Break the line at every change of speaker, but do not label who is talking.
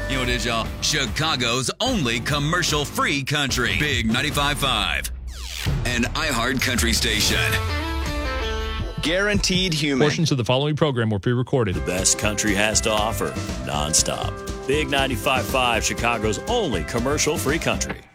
You know what it is, y'all? Chicago's only commercial-free country. Big 95.5. An iHeart country station.
Guaranteed human.
Portions of the following program were pre-recorded.
The best country has to offer, nonstop. Big 95.5, Chicago's only commercial-free country.